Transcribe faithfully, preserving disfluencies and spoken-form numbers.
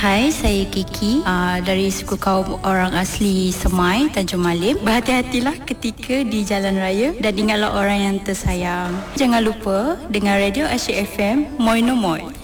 Hai, saya Kiki uh, dari suku kaum orang asli Semai, Tanjung Malim. Berhati-hatilah ketika di jalan raya dan ingatlah orang yang tersayang. Jangan lupa dengar Radio Asyik F M, Moi No Moi.